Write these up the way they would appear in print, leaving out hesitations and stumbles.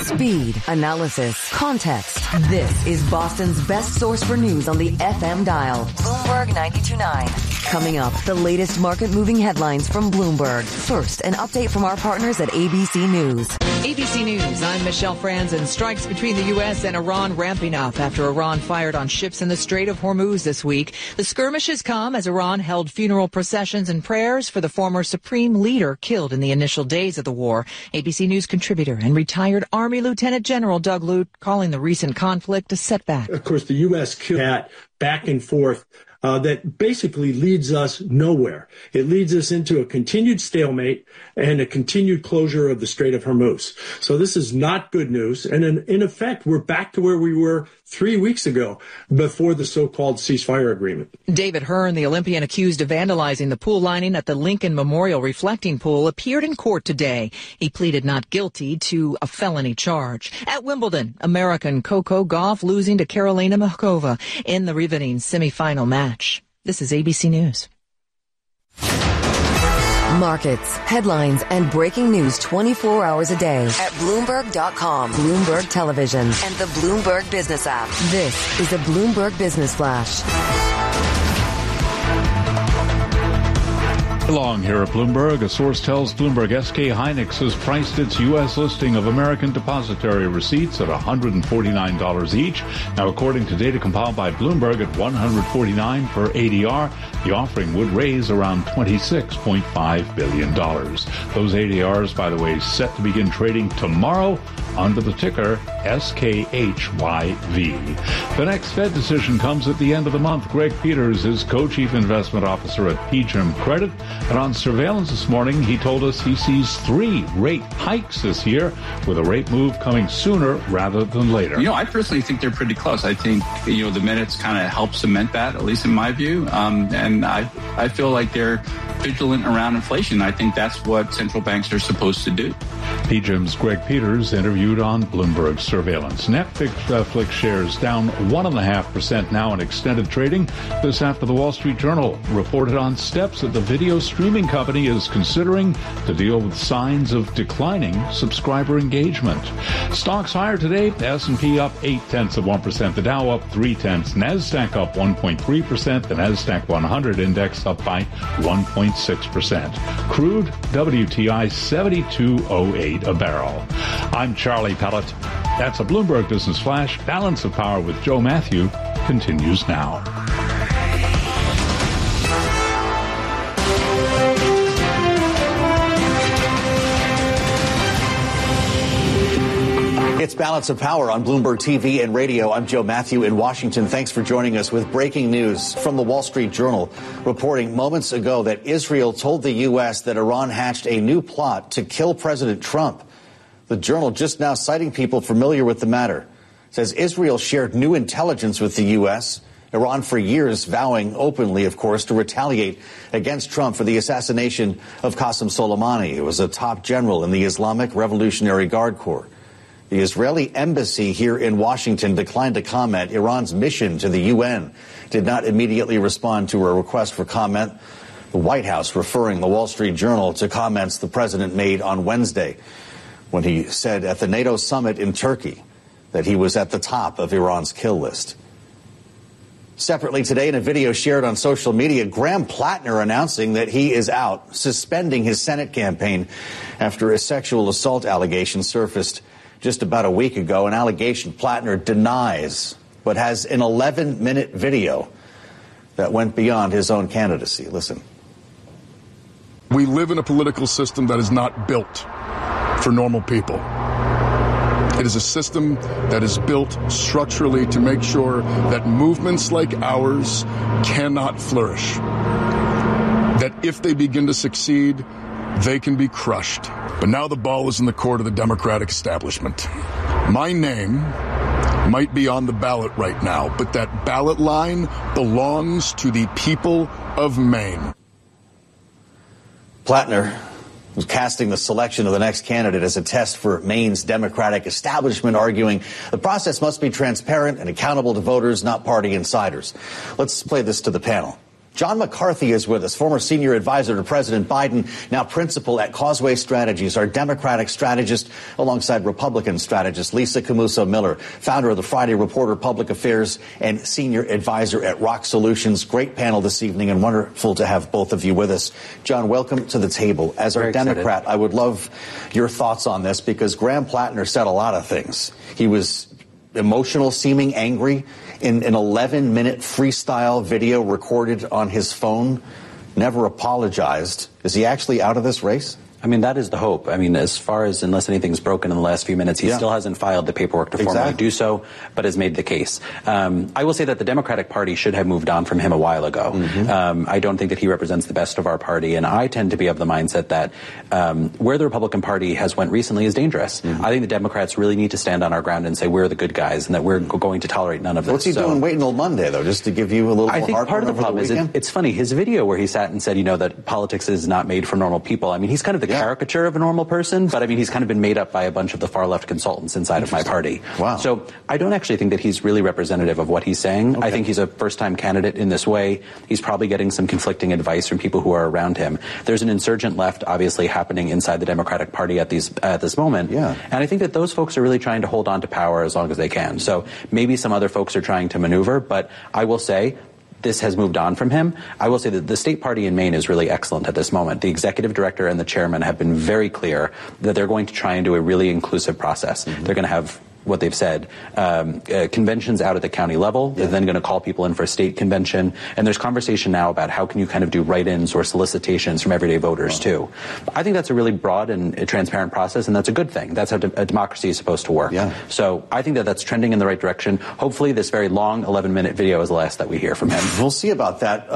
Speed, analysis, context. This is Boston's best source for news on the FM dial. Bloomberg 92.9. Coming up, the latest market-moving headlines from Bloomberg. First, an update from our partners at ABC News. ABC News, I'm Michelle Franzen. Strikes between the U.S. and Iran ramping up after Iran fired on ships in the Strait of Hormuz this week. The skirmishes come as Iran held funeral processions and prayers for the former supreme leader killed in the initial days of the war. ABC News contributor and retired Army Lieutenant General Doug Lute calling the recent conflict a setback. Of course, the U.S. killed that back and forth. That basically leads us nowhere. It leads us into a continued stalemate and a continued closure of the Strait of Hormuz. So this is not good news. And in effect, we're back to where we were 3 weeks ago before the so-called ceasefire agreement. David Hearn, the Olympian accused of vandalizing the pool lining at the Lincoln Memorial Reflecting Pool, appeared in court today. He pleaded not guilty to a felony charge. At Wimbledon, American Coco Gauff losing to Karolina Muchova in the riveting semifinal match. This is ABC News. Markets, headlines, and breaking news 24 hours a day at Bloomberg.com, Bloomberg Television, and the Bloomberg Business app. This is a Bloomberg Business Flash. Along here at Bloomberg, a source tells Bloomberg SK hynix has priced its U.S. listing of American depository receipts at $149 each. Now, according to data compiled by Bloomberg at $149 per ADR, the offering would raise around $26.5 billion. Those ADRs, by the way, set to begin trading tomorrow under the ticker SKHYV. The next Fed decision comes at the end of the month. Greg Peters is co-chief investment officer at PGIM Credit. And on surveillance this morning, he told us he sees 3 rate hikes this year, with a rate move coming sooner rather than later. I personally think they're pretty close. I think, the minutes kind of help cement that, at least in my view. And I feel like they're vigilant around inflation. I think that's what central banks are supposed to do. PGIM's Greg Peters interviewed on Bloomberg Surveillance. Netflix shares down 1.5% now in extended trading. This after the Wall Street Journal reported on steps that the video streaming company is considering to deal with signs of declining subscriber engagement. Stocks higher today. S&P up 0.8%. The Dow up 0.3. NASDAQ up 1.3%. The NASDAQ 100 index up by 1.6%. Crude WTI 72.08 a barrel. I'm Charlie Pellet. That's a Bloomberg Business Flash. Balance of Power with Joe Matthew continues now. It's Balance of Power on Bloomberg TV and radio. I'm Joe Matthew in Washington. Thanks for joining us with breaking news from the Wall Street Journal, reporting moments ago that Israel told the U.S. that Iran hatched a new plot to kill President Trump. The Journal, just now citing people familiar with the matter, says Israel shared new intelligence with the U.S., Iran for years vowing openly, of course, to retaliate against Trump for the assassination of Qasem Soleimani, who was a top general in the Islamic Revolutionary Guard Corps. The Israeli embassy here in Washington declined to comment. Iran's mission to the UN did not immediately respond to a request for comment. The White House referring the Wall Street Journal to comments the president made on Wednesday when he said at the NATO summit in Turkey that he was at the top of Iran's kill list. Separately today, in a video shared on social media, Graham Plattner announcing that he is out, suspending his Senate campaign after a sexual assault allegation surfaced just about a week ago, an allegation Plattner denies, but has an 11-minute video that went beyond his own candidacy. Listen. We live in a political system that is not built for normal people. It is a system that is built structurally to make sure that movements like ours cannot flourish. That if they begin to succeed, they can be crushed. But now the ball is in the court of the Democratic establishment. My name might be on the ballot right now, but that ballot line belongs to the people of Maine. Plattner was casting the selection of the next candidate as a test for Maine's Democratic establishment, arguing the process must be transparent and accountable to voters, not party insiders. Let's play this to the panel. John McCarthy is with us, former senior advisor to President Biden, now principal at Causeway Strategies, our Democratic strategist alongside Republican strategist Lisa Camuso Miller, founder of the Friday Reporter Public Affairs and senior advisor at Rock Solutions. Great panel this evening and wonderful to have both of you with us. John, welcome to the table. As our Democrat, I would love your thoughts on this because Graham Plattner said a lot of things. He was emotional, seeming angry in an 11-minute freestyle video recorded on his phone, never apologized. Is he actually out of this race? I mean, that is the hope. I mean, as far as unless anything's broken in the last few minutes, he still hasn't filed the paperwork to formally do so, but has made the case. I will say that the Democratic Party should have moved on from him a while ago. I don't think that he represents the best of our party, and I tend to be of the mindset that where the Republican Party has went recently is dangerous. I think the Democrats really need to stand on our ground and say we're the good guys and that we're going to tolerate none of this. What's he doing waiting till Monday, though, just to give you a little more I think part of the problem is it's funny. His video where he sat and said, that politics is not made for normal people. I mean, he's kind of the caricature of a normal person, but I mean, he's kind of been made up by a bunch of the far left consultants inside of my party. Wow. So I don't actually think that he's really representative of what he's saying. I think he's a first-time candidate in this way. He's probably getting some conflicting advice from people who are around him. There's an insurgent left, obviously, happening inside the Democratic Party at this moment. And I think that those folks are really trying to hold on to power as long as they can. So maybe some other folks are trying to maneuver, but I will say this has moved on from him. I will say that the state party in Maine is really excellent at this moment. The executive director and the chairman have been very clear that they're going to try and do a really inclusive process. They're going to have what they've said, conventions out at the county level. They're then going to call people in for a state convention. And there's conversation now about how can you kind of do write-ins or solicitations from everyday voters, too. I think that's a really broad and transparent process, and that's a good thing. That's how a democracy is supposed to work. So I think that that's trending in the right direction. Hopefully this very long 11-minute video is the last that we hear from him. We'll see about that.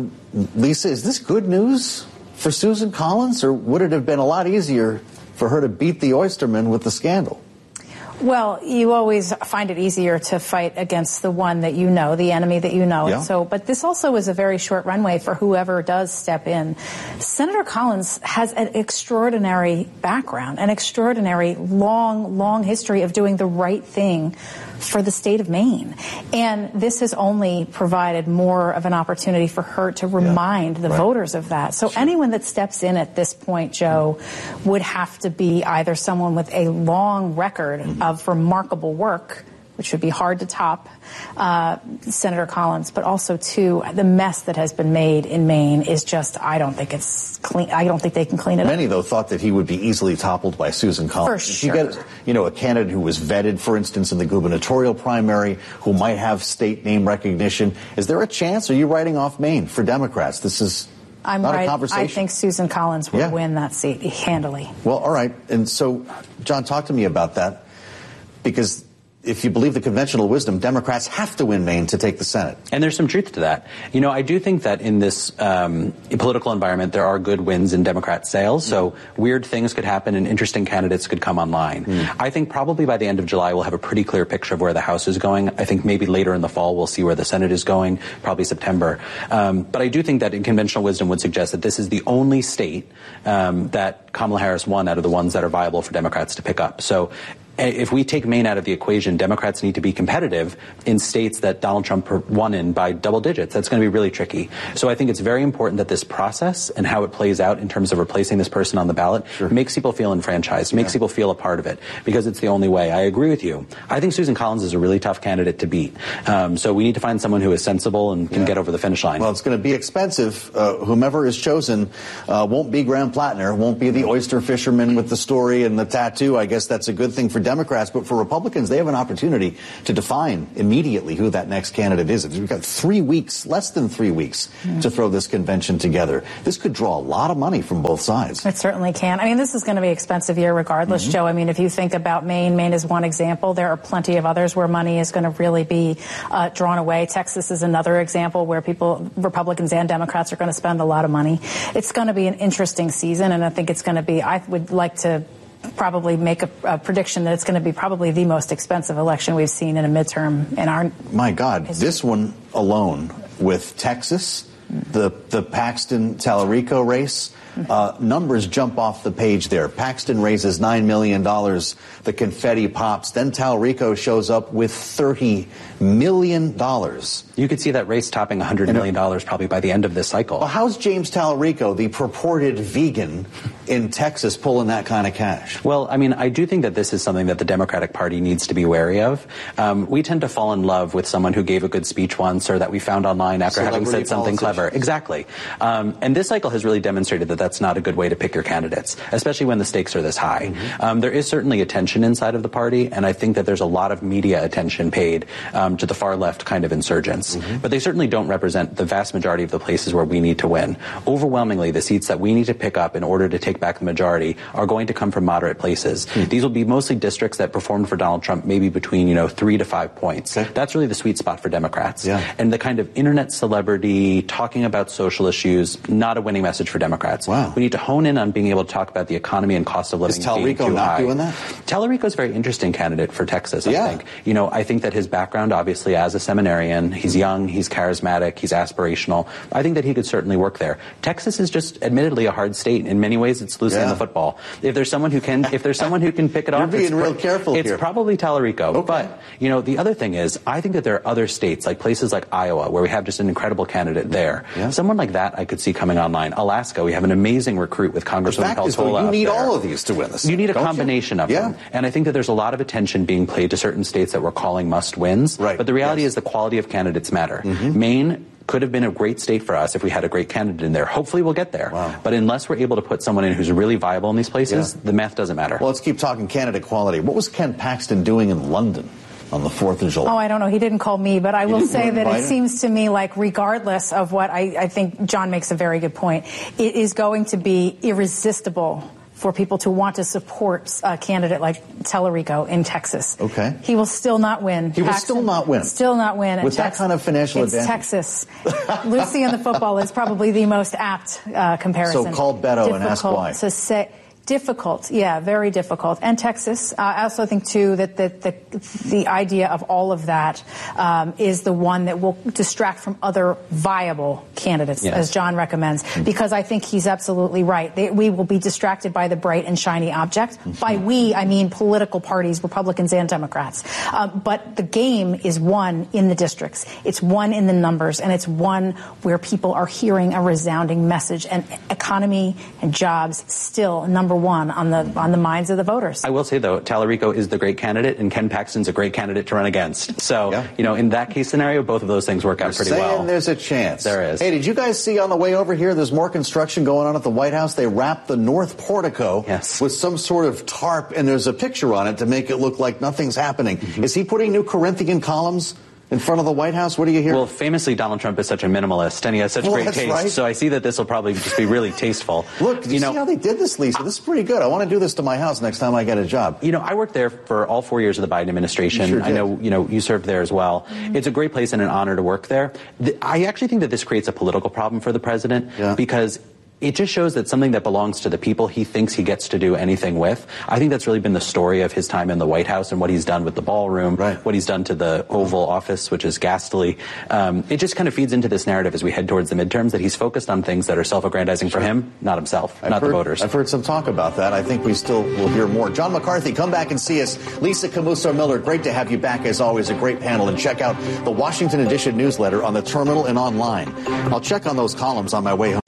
Lisa, is this good news for Susan Collins, or would it have been a lot easier for her to beat the Oysterman with the scandal? Well, you always find it easier to fight against the one that you know, the enemy that you know. So, but this also is a very short runway for whoever does step in. Senator Collins has an extraordinary background, an extraordinary long history of doing the right thing for the state of Maine. And this has only provided more of an opportunity for her to remind the voters of that. So anyone that steps in at this point, Joe, would have to be either someone with a long record of remarkable work, which would be hard to top Senator Collins, but also, too, the mess that has been made in Maine is just, I don't think it's clean. I don't think they can clean it up. Many, though, thought that he would be easily toppled by Susan Collins. For sure. You get, a candidate who was vetted, for instance, in the gubernatorial primary, who might have state name recognition. Is there a chance? Are you writing off Maine for Democrats? This is not a conversation. I think Susan Collins will win that seat handily. Well, all right. And so, John, talk to me about that. Because if you believe the conventional wisdom, Democrats have to win Maine to take the Senate. And there's some truth to that. I do think that in this political environment, there are good wins in Democrat sails. So weird things could happen and interesting candidates could come online. I think probably by the end of July, we'll have a pretty clear picture of where the House is going. I think maybe later in the fall, we'll see where the Senate is going, probably September. But I do think that in conventional wisdom would suggest that this is the only state that Kamala Harris won out of the ones that are viable for Democrats to pick up. So if we take Maine out of the equation, Democrats need to be competitive in states that Donald Trump won in by double digits. That's going to be really tricky. So I think it's very important that this process and how it plays out in terms of replacing this person on the ballot makes people feel enfranchised, makes people feel a part of it, because it's the only way. I agree with you. I think Susan Collins is a really tough candidate to beat. So we need to find someone who is sensible and can get over the finish line. Well, it's going to be expensive. Whomever is chosen won't be Graham Plattner, won't be the oyster fisherman with the story and the tattoo. I guess that's a good thing for Democrats, but for Republicans, they have an opportunity to define immediately who that next candidate is. We've got 3 weeks, less than 3 weeks, to throw this convention together. This could draw a lot of money from both sides. It certainly can. I mean, this is going to be an expensive year regardless, Joe. I mean, if you think about Maine is one example. There are plenty of others where money is going to really be drawn away. Texas is another example where Republicans and Democrats are going to spend a lot of money. It's going to be an interesting season, and I think it's going to be, I would like to probably make a prediction that it's going to be probably the most expensive election we've seen in a midterm in our My God, history. This one alone with Texas, the Paxton-Tallarico race, Numbers jump off the page there. Paxton raises $9 million. The confetti pops. Then Tallarico shows up with $30 million. You could see that race topping $100 million probably by the end of this cycle. Well, how's James Tallarico, the purported vegan in Texas, pulling that kind of cash? Well, I mean, I do think that this is something that the Democratic Party needs to be wary of. We tend to fall in love with someone who gave a good speech once or that we found online after having said something clever. Exactly. And this cycle has really demonstrated that that's not a good way to pick your candidates, especially when the stakes are this high. There is certainly a tension inside of the party, and I think that there's a lot of media attention paid to the far left kind of insurgents. But they certainly don't represent the vast majority of the places where we need to win. Overwhelmingly, the seats that we need to pick up in order to take back the majority are going to come from moderate places. These will be mostly districts that performed for Donald Trump maybe between, 3 to 5 points. That's really the sweet spot for Democrats. And the kind of internet celebrity talking about social issues, not a winning message for Democrats. We need to hone in on being able to talk about the economy and cost of living. Is Tallarico not doing that? Tallarico is a very interesting candidate for Texas, I think. I think that his background, obviously, as a seminarian, he's young, he's charismatic, he's aspirational. I think that he could certainly work there. Texas is just admittedly a hard state. In many ways, it's losing the football. If there's someone who can pick it off, being real careful it's probably Tallarico. But, the other thing is, I think that there are other states, like places like Iowa, where we have just an incredible candidate there. Someone like that I could see coming online. Alaska, we have an amazing recruit with Congresswoman Peltola. You need all of these to win this. You need a combination of them. And I think that there's a lot of attention being paid to certain states that we're calling must-wins. But the reality is the quality of candidates matter. Maine could have been a great state for us if we had a great candidate in there. Hopefully we'll get there. But unless we're able to put someone in who's really viable in these places, the math doesn't matter. Well, let's keep talking candidate quality. What was Ken Paxton doing in London on the 4th of July? Oh, I don't know. He didn't call me, but I will say that it seems to me like regardless of what I think John makes a very good point, it is going to be irresistible for people to want to support a candidate like Tallarico in Texas. He will still not win. He will still not win. Still not win. With that kind of financial advantage. Texas. Lucy and the football is probably the most apt comparison. So call Beto and ask why. Difficult, very difficult. And Texas, I also think, too, that the idea of all of that is the one that will distract from other viable candidates, as John recommends, because I think he's absolutely right. We will be distracted by the bright and shiny object. By we, I mean political parties, Republicans and Democrats. But the game is won in the districts. It's won in the numbers, and it's won where people are hearing a resounding message. And economy and jobs still number one on the minds of the voters. I will say, though, Tallarico is the great candidate, and Ken Paxton's a great candidate to run against. So, in that case scenario, both of those things work out pretty well. There's a chance. There is. Hey, did you guys see on the way over here, there's more construction going on at the White House? They wrapped the north portico with some sort of tarp, and there's a picture on it to make it look like nothing's happening. Is he putting new Corinthian columns in front of the White House? What do you hear? Well, famously, Donald Trump is such a minimalist, and he has such great taste. So I see that this will probably just be really tasteful. Look, you see how they did this, Lisa? This is pretty good. I want to do this to my house next time I get a job. I worked there for all 4 years of the Biden administration. I know, you served there as well. It's a great place and an honor to work there. I actually think that this creates a political problem for the president because it just shows that something that belongs to the people he thinks he gets to do anything with. I think that's really been the story of his time in the White House and what he's done with the ballroom, what he's done to the Oval Office, which is ghastly. It just kind of feeds into this narrative as we head towards the midterms that he's focused on things that are self-aggrandizing for him, not himself, the voters. I've heard some talk about that. I think we still will hear more. John McCarthy, come back and see us. Lisa Camuso-Miller, great to have you back as always. A great panel. And check out the Washington Edition newsletter on the terminal and online. I'll check on those columns on my way home.